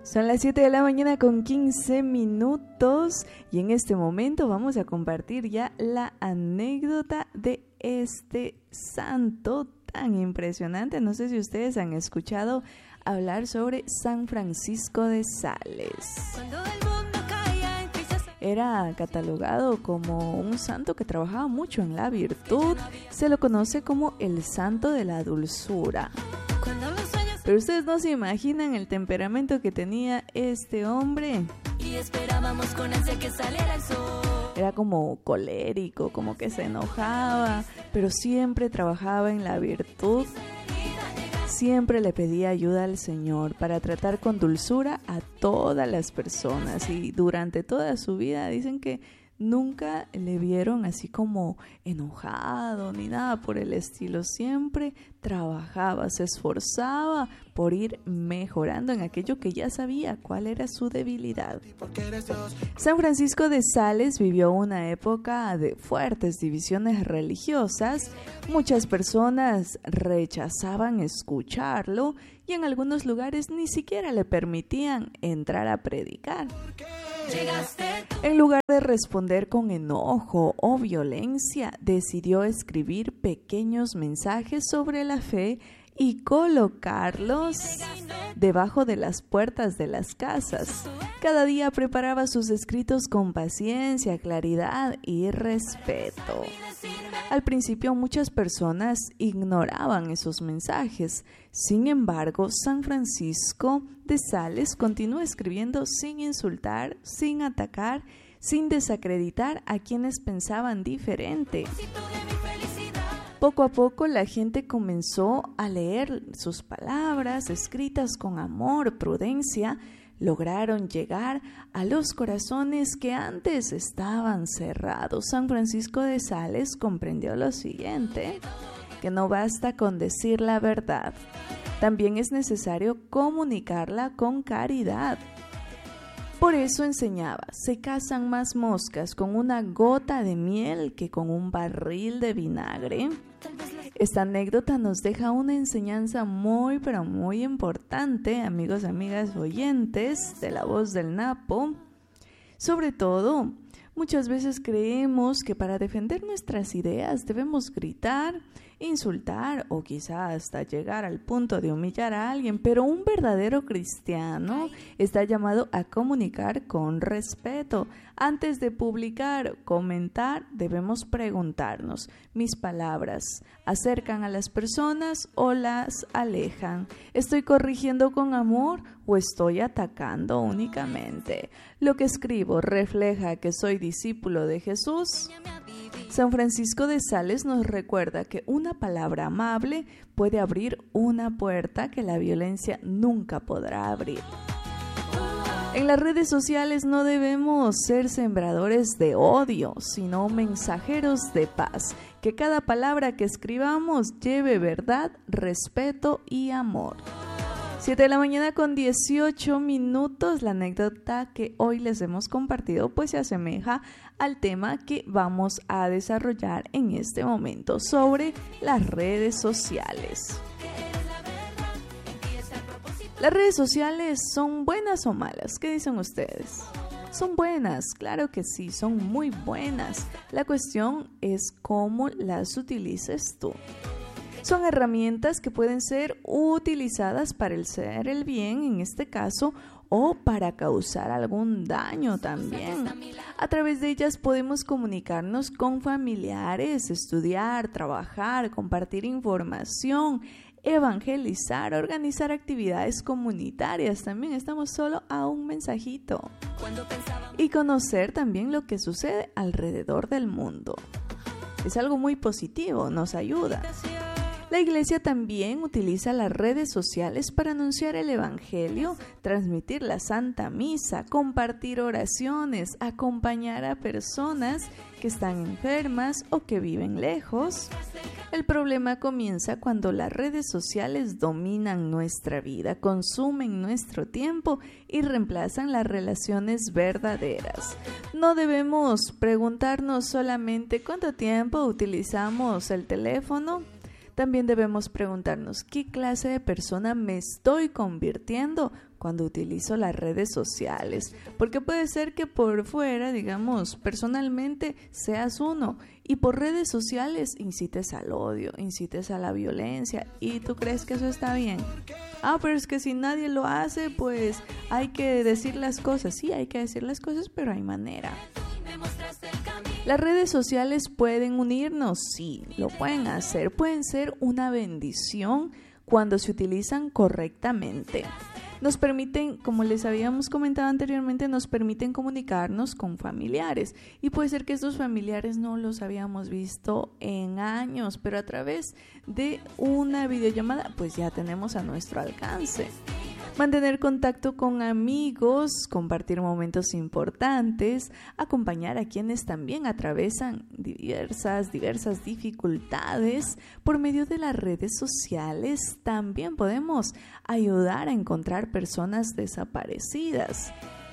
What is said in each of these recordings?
Son las 7 de la mañana con 15 minutos y en este momento vamos a compartir ya la anécdota de este santo tan impresionante. No sé si ustedes han escuchado hablar sobre San Francisco de Sales. Era catalogado como un santo que trabajaba mucho en la virtud. Se lo conoce como el santo de la dulzura. Pero ustedes no se imaginan el temperamento que tenía este hombre. Y esperábamos con ansia que saliera el sol. Era como colérico, como que se enojaba, pero siempre trabajaba en la virtud. Siempre le pedía ayuda al Señor para tratar con dulzura a todas las personas. Y durante toda su vida dicen que nunca le vieron así como enojado ni nada por el estilo. Siempre trabajaba, se esforzaba por ir mejorando en aquello que ya sabía cuál era su debilidad. San Francisco de Sales vivió una época de fuertes divisiones religiosas. Muchas personas rechazaban escucharlo y en algunos lugares ni siquiera le permitían entrar a predicar. En lugar de responder con enojo o violencia, decidió escribir pequeños mensajes sobre la fe y colocarlos debajo de las puertas de las casas. Cada día preparaba sus escritos con paciencia, claridad y respeto. Al principio muchas personas ignoraban esos mensajes. Sin embargo, San Francisco de Sales continuó escribiendo sin insultar, sin atacar, sin desacreditar a quienes pensaban diferente. Poco a poco la gente comenzó a leer sus palabras escritas con amor, prudencia. Lograron llegar a los corazones que antes estaban cerrados. San Francisco de Sales comprendió lo siguiente, que no basta con decir la verdad, también es necesario comunicarla con caridad. Por eso enseñaba, se cazan más moscas con una gota de miel que con un barril de vinagre. Esta anécdota nos deja una enseñanza muy pero muy importante, amigos, amigas, oyentes de La Voz del Napo. Sobre todo, muchas veces creemos que para defender nuestras ideas debemos gritar, insultar o quizá hasta llegar al punto de humillar a alguien, pero un verdadero cristiano está llamado a comunicar con respeto. Antes de publicar, comentar, debemos preguntarnos, ¿mis palabras acercan a las personas o las alejan? ¿Estoy corrigiendo con amor o estoy atacando únicamente? ¿Lo que escribo refleja que soy discípulo de Jesús? San Francisco de Sales nos recuerda que una palabra amable puede abrir una puerta que la violencia nunca podrá abrir. En las redes sociales no debemos ser sembradores de odio, sino mensajeros de paz. Que cada palabra que escribamos lleve verdad, respeto y amor. 7 de la mañana con 18 minutos. La anécdota que hoy les hemos compartido pues se asemeja al tema que vamos a desarrollar en este momento sobre las redes sociales. ¿Las redes sociales son buenas o malas? ¿Qué dicen ustedes? Son buenas, claro que sí, son muy buenas. La cuestión es cómo las utilices tú. Son herramientas que pueden ser utilizadas para hacer el bien, en este caso, o para causar algún daño también. A través de ellas podemos comunicarnos con familiares, estudiar, trabajar, compartir información, evangelizar, organizar actividades comunitarias. También estamos solo a un mensajito. Y conocer también lo que sucede alrededor del mundo. Es algo muy positivo, nos ayuda. La Iglesia también utiliza las redes sociales para anunciar el Evangelio, transmitir la Santa Misa, compartir oraciones, acompañar a personas que están enfermas o que viven lejos. El problema comienza cuando las redes sociales dominan nuestra vida, consumen nuestro tiempo y reemplazan las relaciones verdaderas. No debemos preguntarnos solamente cuánto tiempo utilizamos el teléfono. También debemos preguntarnos, ¿qué clase de persona me estoy convirtiendo cuando utilizo las redes sociales? Porque puede ser que por fuera, digamos, personalmente seas uno y por redes sociales incites al odio, incites a la violencia y tú crees que eso está bien. Pero es que si nadie lo hace, pues hay que decir las cosas. Sí, hay que decir las cosas, pero hay manera. Las redes sociales pueden unirnos, sí, lo pueden hacer, pueden ser una bendición cuando se utilizan correctamente. Nos permiten, como les habíamos comentado anteriormente, nos permiten comunicarnos con familiares y puede ser que estos familiares no los habíamos visto en años, pero a través de una videollamada pues ya tenemos a nuestro alcance. Mantener contacto con amigos, compartir momentos importantes, acompañar a quienes también atravesan diversas dificultades. Por medio de las redes sociales también podemos ayudar a encontrar personas desaparecidas.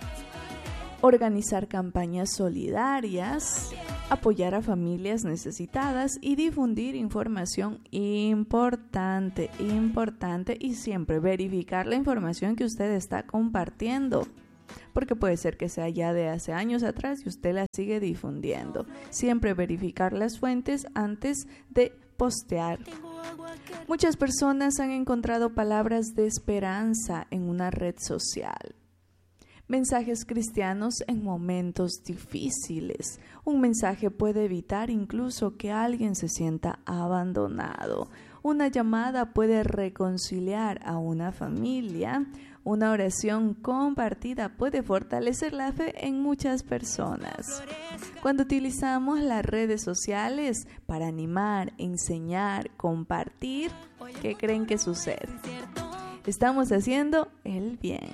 Organizar campañas solidarias, apoyar a familias necesitadas y difundir información importante y siempre verificar la información que usted está compartiendo, porque puede ser que sea ya de hace años atrás y usted la sigue difundiendo. Siempre verificar las fuentes antes de postear. Muchas personas han encontrado palabras de esperanza en una red social. Mensajes cristianos en momentos difíciles. Un mensaje puede evitar incluso que alguien se sienta abandonado. Una llamada puede reconciliar a una familia. Una oración compartida puede fortalecer la fe en muchas personas. Cuando utilizamos las redes sociales para animar, enseñar, compartir, ¿qué creen que sucede? Estamos haciendo el bien.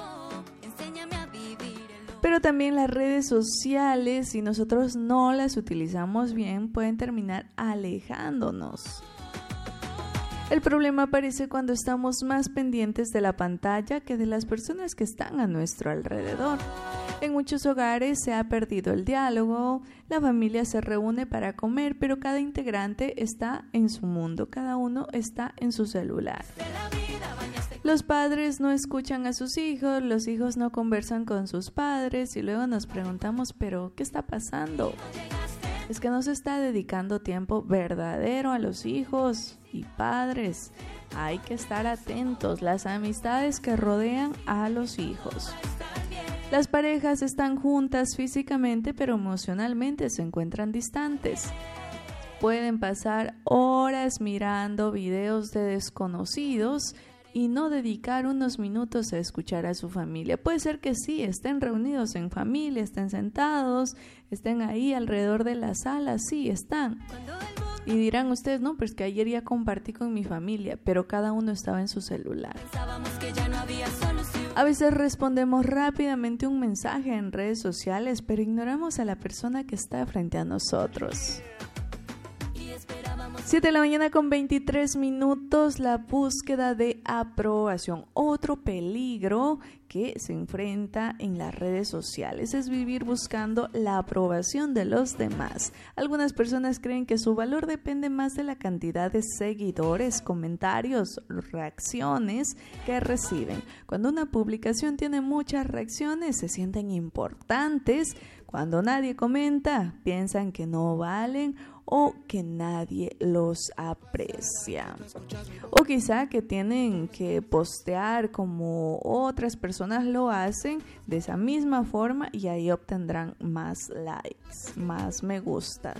Pero también las redes sociales, si nosotros no las utilizamos bien, pueden terminar alejándonos. El problema aparece cuando estamos más pendientes de la pantalla que de las personas que están a nuestro alrededor. En muchos hogares se ha perdido el diálogo, la familia se reúne para comer, pero cada integrante está en su mundo, cada uno está en su celular. Los padres no escuchan a sus hijos, los hijos no conversan con sus padres y luego nos preguntamos, ¿pero qué está pasando? Es que no se está dedicando tiempo verdadero a los hijos y padres. Hay que estar atentos, las amistades que rodean a los hijos. Las parejas están juntas físicamente, pero emocionalmente se encuentran distantes. Pueden pasar horas mirando videos de desconocidos y no dedicar unos minutos a escuchar a su familia. Puede ser que sí, estén reunidos en familia, estén sentados, estén ahí alrededor de la sala, sí, están. Y dirán ustedes, no, pues que ayer ya compartí con mi familia, pero cada uno estaba en su celular. A veces respondemos rápidamente un mensaje en redes sociales, pero ignoramos a la persona que está frente a nosotros. 7 de la mañana con 23 minutos, la búsqueda de aprobación. Otro peligro que se enfrenta en las redes sociales es vivir buscando la aprobación de los demás. Algunas personas creen que su valor depende más de la cantidad de seguidores, comentarios, reacciones que reciben. Cuando una publicación tiene muchas reacciones, se sienten importantes. Cuando nadie comenta, piensan que no valen o que nadie los aprecia. O quizá que tienen que postear como otras personas lo hacen de esa misma forma y ahí obtendrán más likes, más me gusta.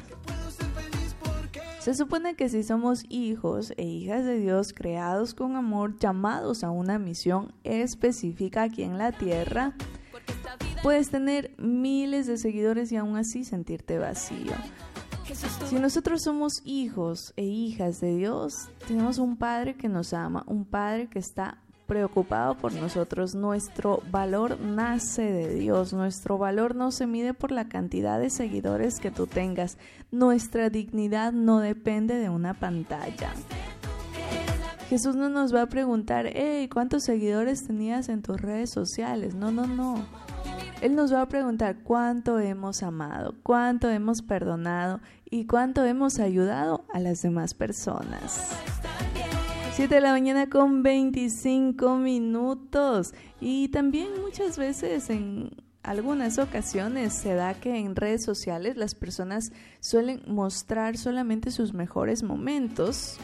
Se supone que si somos hijos e hijas de Dios creados con amor, llamados a una misión específica aquí en la tierra, puedes tener miles de seguidores y aún así sentirte vacío. Si nosotros somos hijos e hijas de Dios, tenemos un Padre que nos ama, un Padre que está preocupado por nosotros. Nuestro valor nace de Dios, nuestro valor no se mide por la cantidad de seguidores que tú tengas, nuestra dignidad no depende de una pantalla. Jesús no nos va a preguntar, ¿cuántos seguidores tenías en tus redes sociales? No. Él nos va a preguntar cuánto hemos amado, cuánto hemos perdonado y cuánto hemos ayudado a las demás personas. 7 de la mañana con 25 minutos. Y también muchas veces en algunas ocasiones se da que en redes sociales las personas suelen mostrar solamente sus mejores momentos.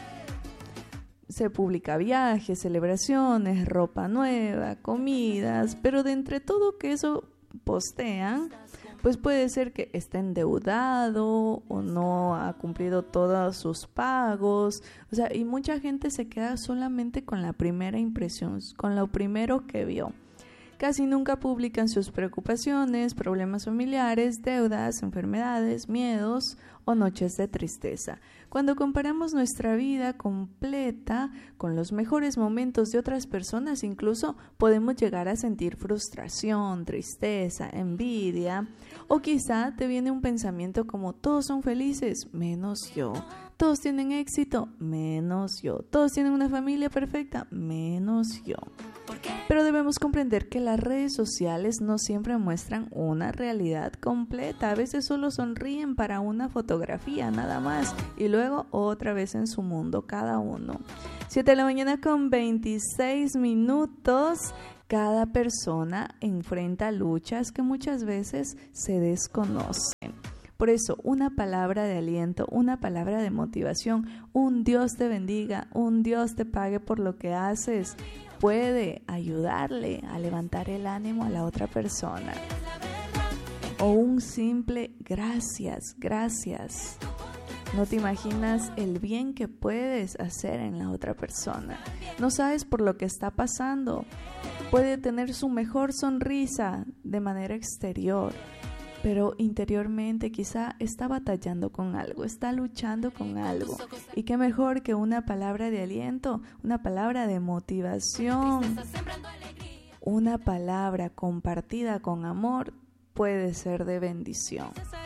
Se publica viajes, celebraciones, ropa nueva, comidas, pero de entre todo que eso postean, pues puede ser que esté endeudado o no ha cumplido todos sus pagos. O sea, y mucha gente se queda solamente con la primera impresión, con lo primero que vio. Casi nunca publican sus preocupaciones, problemas familiares, deudas, enfermedades, miedos o noches de tristeza. Cuando comparamos nuestra vida completa con los mejores momentos de otras personas, incluso podemos llegar a sentir frustración, tristeza, envidia, o quizá te viene un pensamiento como todos son felices, menos yo. Todos tienen éxito, menos yo. Todos tienen una familia perfecta, menos yo. Pero debemos comprender que las redes sociales no siempre muestran una realidad completa. A veces solo sonríen para una fotografía nada más y luego otra vez en su mundo cada uno. 7 de la mañana con 26 minutos. Cada persona enfrenta luchas que muchas veces se desconocen. Por eso, una palabra de aliento, una palabra de motivación, un Dios te bendiga, un Dios te pague por lo que haces, puede ayudarle a levantar el ánimo a la otra persona. O un simple gracias, gracias. No te imaginas el bien que puedes hacer en la otra persona. No sabes por lo que está pasando. Puede tener su mejor sonrisa de manera exterior, pero interiormente quizá está batallando con algo, está luchando con algo. Y qué mejor que una palabra de aliento, una palabra de motivación, una palabra compartida con amor puede ser de bendición.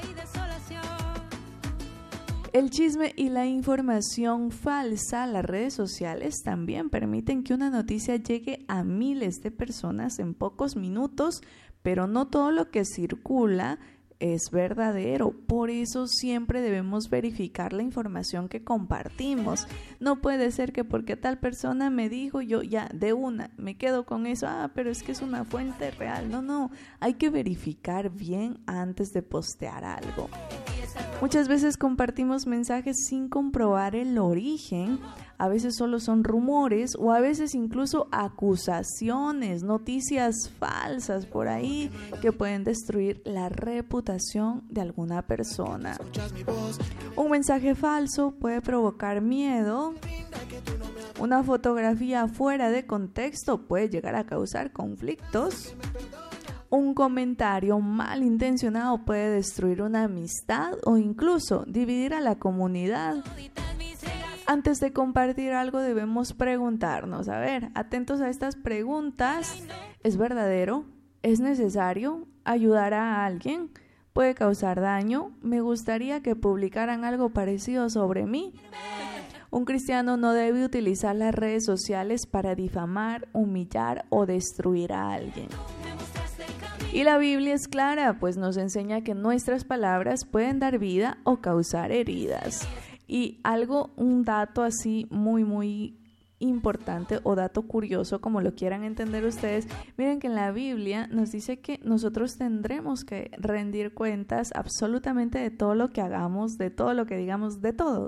El chisme y la información falsa, las redes sociales también permiten que una noticia llegue a miles de personas en pocos minutos, pero no todo lo que circula es verdadero. Por eso siempre debemos verificar la información que compartimos. No puede ser que porque tal persona me dijo, yo ya de una me quedo con eso, pero es que es una fuente real. No, hay que verificar bien antes de postear algo. Muchas veces compartimos mensajes sin comprobar el origen. A veces solo son rumores o a veces incluso acusaciones, noticias falsas por ahí que pueden destruir la reputación de alguna persona. Un mensaje falso puede provocar miedo. Una fotografía fuera de contexto puede llegar a causar conflictos. Un comentario malintencionado puede destruir una amistad o incluso dividir a la comunidad. Antes de compartir algo debemos preguntarnos, atentos a estas preguntas, ¿es verdadero? ¿Es necesario? ¿Ayudará a alguien? ¿Puede causar daño? ¿Me gustaría que publicaran algo parecido sobre mí? Un cristiano no debe utilizar las redes sociales para difamar, humillar o destruir a alguien. Y la Biblia es clara, pues nos enseña que nuestras palabras pueden dar vida o causar heridas. Y un dato así muy importante o dato curioso, como lo quieran entender ustedes, miren que en la Biblia nos dice que nosotros tendremos que rendir cuentas absolutamente de todo lo que hagamos, de todo lo que digamos, de todo.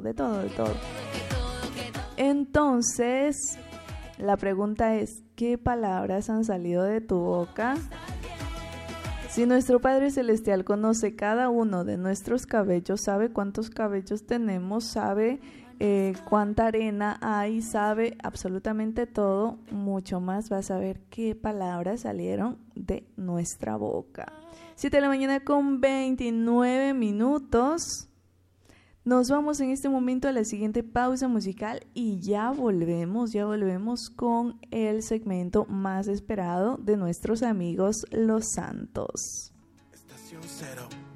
Entonces, la pregunta es, ¿qué palabras han salido de tu boca? Si nuestro Padre Celestial conoce cada uno de nuestros cabellos, sabe cuántos cabellos tenemos, sabe cuánta arena hay, sabe absolutamente todo, mucho más va a saber qué palabras salieron de nuestra boca. 7 de la mañana con 29 minutos. Nos vamos en este momento a la siguiente pausa musical y ya volvemos con el segmento más esperado de nuestros amigos Los Santos. Estación Cero.